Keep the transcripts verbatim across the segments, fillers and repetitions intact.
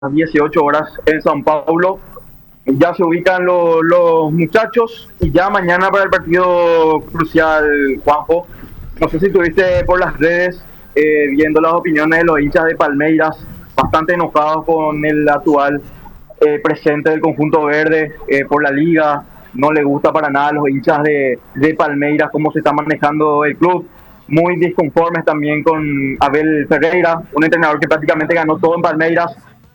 dieciocho horas en San Paulo. Ya se ubican lo- los muchachos y ya mañana para el partido crucial, Juanjo. No sé si estuviste por las redes eh, viendo las opiniones de los hinchas de Palmeiras, bastante enojados con el actual eh, presente del conjunto verde eh, por la liga. No le gusta para nada a los hinchas de, de Palmeiras cómo se está manejando el club. Muy disconformes también con Abel Ferreira, un entrenador que prácticamente ganó todo en Palmeiras,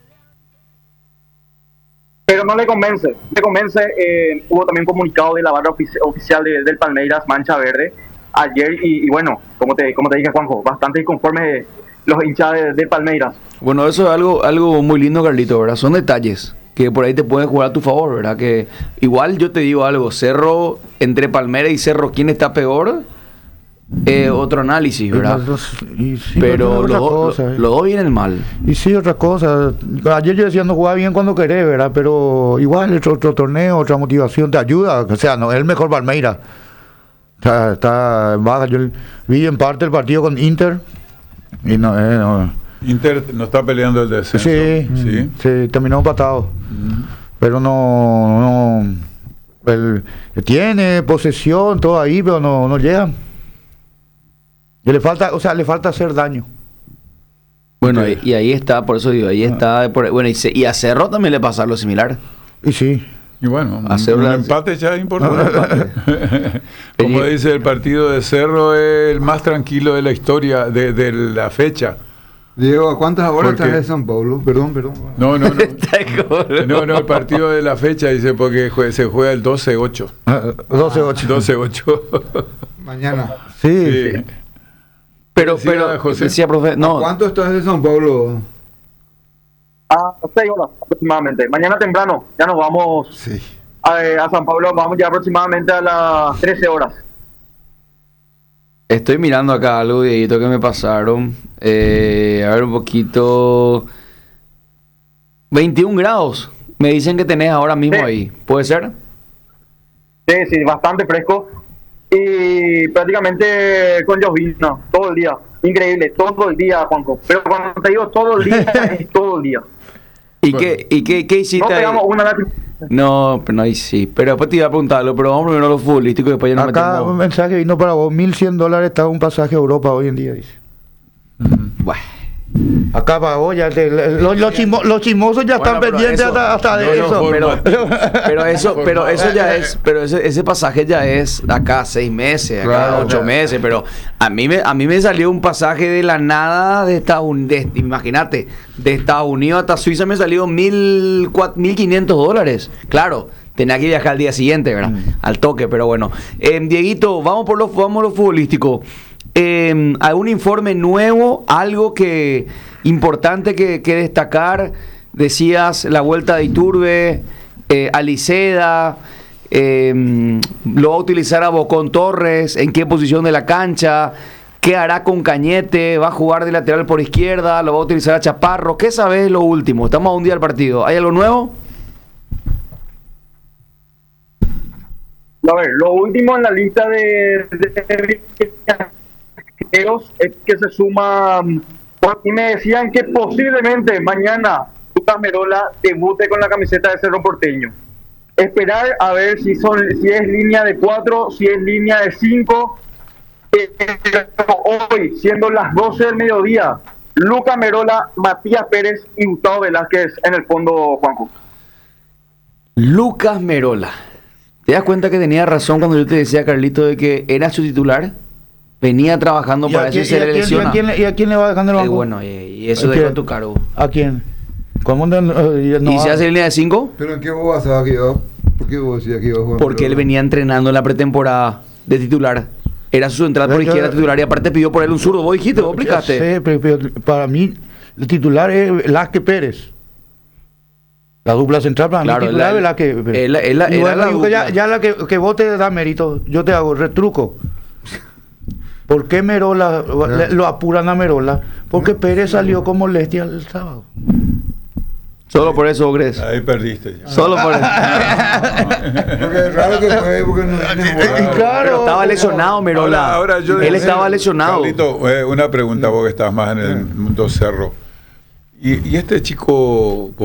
pero no le convence, le convence. Eh, hubo también comunicado de la barra ofici- oficial de- del Palmeiras, Mancha Verde, ayer, y, y bueno, como te, como te dije, Juanjo, bastante inconformes los hinchas de, de Palmeiras. Bueno, eso es algo, algo muy lindo, Carlito, ¿verdad? Son detalles que por ahí te pueden jugar a tu favor, ¿verdad? Que igual yo te digo algo, Cerro, entre Palmeiras y Cerro, ¿quién está peor? Eh, otro análisis, ¿verdad? Y los- y sí, Pero otra los cosa, dos eh. los dos vienen mal. Y sí, otra cosa. Ayer yo decía no jugaba bien cuando querés, ¿verdad? Pero igual es otro torneo, otra motivación te ayuda. O sea, no es el mejor Palmeiras. Está, está en baja. Yo vi en parte el partido con Inter. Y no, eh, no. Inter no está peleando el descenso. Sí, Sí. sí, terminó empatado. Mm. Pero no. no el, tiene posesión, todo ahí, pero no, no llega. Y le falta, o sea, le falta hacer daño. Bueno, Ok. y, y ahí está, por eso digo, ahí está. por- bueno, y, se- y a Cerro también le pasa algo similar. Y sí. Y bueno, un, Hacer un una- empate ya es importante. Como dice, el partido de Cerro es el más tranquilo de la historia, de, de la fecha. Diego, ¿a cuántas horas Porque- estás de San Paulo? Perdón, perdón. No, no, no. Está como- No, no, el partido de la fecha dice porque jue- se juega el doce ocho. doce ocho. doce ocho. Mañana. Sí. Sí. Pero, Decía pero, José. decía, profe, ¿A no, cuánto estás de San Paulo? A seis horas aproximadamente. Mañana temprano ya nos vamos Sí. a, a San Pablo, vamos ya aproximadamente a las trece horas. estoy mirando acá algo, Dieguito, que me pasaron. Eh, a ver un poquito. veintiún grados. Me dicen que tenés ahora mismo Sí. ahí. ¿Puede ser? Sí, sí, bastante fresco y prácticamente con llovizna todo el día. Increíble, todo el día, Juanjo. Pero cuando te digo todo el día, es todo el día. ¿Y Bueno. qué, y qué, qué hiciste No ahí? pegamos una lágrima. No, pero no, ahí sí. Pero después te iba a preguntarlo, pero vamos primero a lo futbolístico y después ya nos Acá un metemos. mensaje vino para vos, mil cien dólares está un pasaje a Europa hoy en día, dice. Bueno. Acá para vos, ya te- los, los, chismo- los chismosos ya Bueno, están pero pendientes eso- hasta, hasta de no, no, eso. por- Pero, pero eso, pero eso ya Eh, es, pero ese, ese pasaje ya es acá seis meses, acá Claro, ocho claro. meses, pero a mí me, a mí me salió un pasaje de la nada de Estados Unidos, imagínate, de Estados Unidos hasta Suiza me salió mil, cuat- mil quinientos dólares. Claro, tenía que viajar al día siguiente, ¿verdad? Mm. Al toque, pero bueno. Eh, Dieguito, vamos por lo, vamos a lo futbolístico. Eh, ¿algún informe nuevo? Algo que importante que, que destacar. Decías la vuelta de Iturbe, eh, Aliceda, eh, lo va a utilizar a Bocón Torres, en qué posición de la cancha, qué hará con Cañete, va a jugar de lateral por izquierda, lo va a utilizar a Chaparro. ¿Qué sabes lo último? Estamos a un día del partido. ¿Hay algo nuevo? A ver, lo último en la lista de, de viajeros es que se suma, mm, y me decían que posiblemente mañana Lucas Merola debute con la camiseta de Cerro Porteño. Esperar a ver si son si es línea de cuatro, si es línea de cinco. Eh, hoy, siendo las doce del mediodía, Lucas Merola, Matías Pérez y Gustavo Velázquez en el fondo, Juanjo. Lucas Merola. ¿Te das cuenta que tenía razón cuando yo te decía, Carlito, de que era su titular? Venía trabajando ¿Y para a, eso y quién, se y a le quién- y lesiona. a quién le- y a quién le va dejando el Eh, banco? bueno, y, y eso ¿A dejó quién? en tu cargo. ¿A quién? ¿Cómo no, eh, no ¿Y va? se hace línea de cinco? ¿Pero en qué vos basabas que iba? ¿Por qué vos decías que iba a jugar? Porque él venía entrenando en la pretemporada de titular. Era su central por Yo- izquierda titular y aparte pidió por él un zurdo. Vos dijiste, vos explicaste. Sí, pero, pero para mí, el titular es Velázquez Pérez. La dupla central para Claro, mí titular la- es Velázquez Pérez. es la- es la- Y era bueno, la digo que ya, dupla. ya la que, que vos te da mérito, yo te hago retruco. ¿Por qué Merola le- lo apuran a Merola? Porque Pérez salió con molestia el sábado. Solo por eso, vos crees. Ahí perdiste ya. Solo por eso. Porque es raro que fue, porque no tiene jugador. Claro. Pero estaba lesionado, Merola. Ahora- ahora yo- él eh, estaba lesionado. Carlito, eh, una pregunta, vos que estás más en el mundo cerro. Y, y este chico